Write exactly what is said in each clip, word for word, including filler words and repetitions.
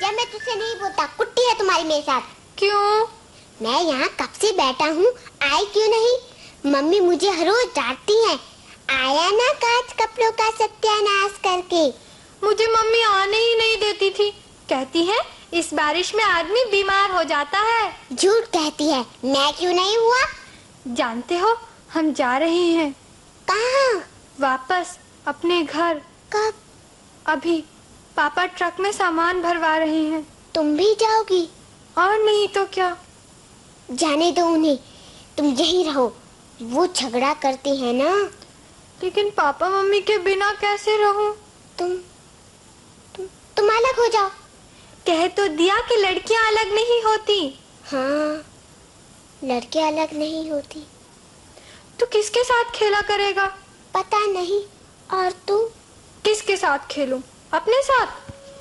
जब मैं तुझसे नहीं बोलता, कुट्टी है तुम्हारी मेरे साथ। क्यों? मैं यहाँ कब से बैठा हूँ, आई क्यों नहीं? मम्मी मुझे हर रोज डांटती है, आया ना कांच कपड़ों का सत्यानाश करके। मुझे मम्मी आने ही नहीं देती थी, कहती है इस बारिश में आदमी बीमार हो जाता है। झूठ कहती है, मैं क्यों नहीं हुआ? जानते हो हम जा रहे हैं। कहाँ? वापस अपने घर। कब? अभी पापा ट्रक में सामान भरवा रहे हैं। तुम भी जाओगी? और नहीं तो क्या। जाने दो उन्हें, तुम यहीं रहो। वो झगड़ा करते हैं ना। लेकिन पापा मम्मी के बिना कैसे रहूं? तुम तुम तुम अलग हो जाओ। कह तो दिया कि लड़कियां अलग नहीं होती। हाँ, लड़कियां अलग नहीं होती। तू किसके साथ खेला करेगा? पता नहीं। और तू? किसके साथ खेलूं? अपने साथ।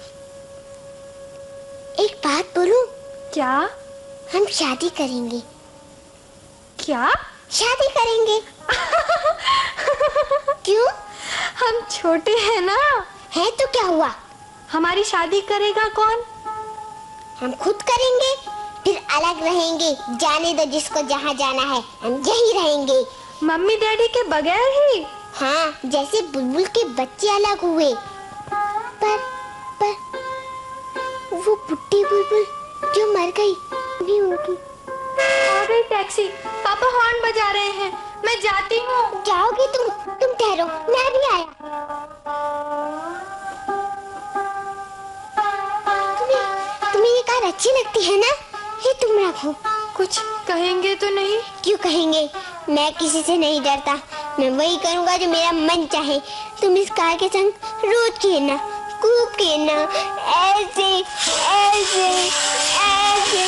एक बात बोलूं? क्या? हम शादी करेंगे। क्या? शादी करेंगे। क्यों? हम छोटे हैं ना। है तो क्या हुआ? हमारी शादी करेगा कौन? हम खुद करेंगे, फिर अलग रहेंगे। जाने दो जिसको जहाँ जाना है, हम यहीं रहेंगे। मम्मी डैडी के बगैर ही? हाँ, जैसे बुलबुल के बच्चे अलग हुए। पर पर वो बुड्ढी बुलबुल जो मर गई, भी उनकी। आ गई टैक्सी। पापा हॉर्न बजा रहे हैं, मैं जाती हूँ। जाओगी तुम? तुम ठहरो, मैं भी आया। तुम्हें तुम्हें ये कार अच्छी लगती है ना? ये तुम रखो। कुछ कहेंगे तो नहीं? क्यों कहेंगे? मैं किसी से नहीं डरता। मैं वही करूँगा जो मेरा मन चाहे। तुम इस कार के संग रोज खेलना, खूब खेलना, ऐसे ऐसे ऐसे।